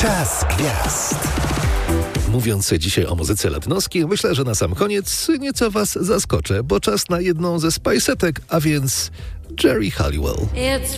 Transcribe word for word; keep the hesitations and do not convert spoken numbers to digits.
Czas gwiazd. Mówiąc dzisiaj o muzyce latynoskiej, myślę, że na sam koniec nieco was zaskoczę, bo czas na jedną ze spicetek, a więc Jerry Halliwell.